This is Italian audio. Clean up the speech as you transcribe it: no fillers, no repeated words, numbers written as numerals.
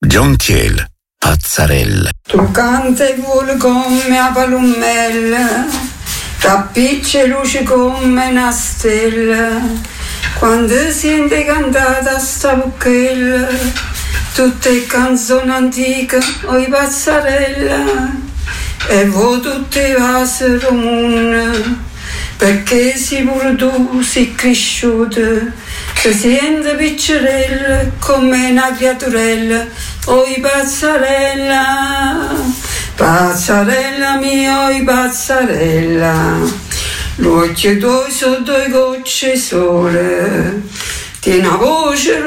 John Thiel, Pazzarella. Tu canta e vuole come a palumella, t'appiccia e luce come una stella, quando sente cantata sta bucchella, tutte canzoni antiche, oi Pazzarella, e voi tutte vasi comune, perché si pure tu sei cresciuta, si sente piccerella come una creaturella, oi Pazzarella, Pazzarella mia, oi Pazzarella, l'occhio tuoi sono due gocce sole, tieni una voce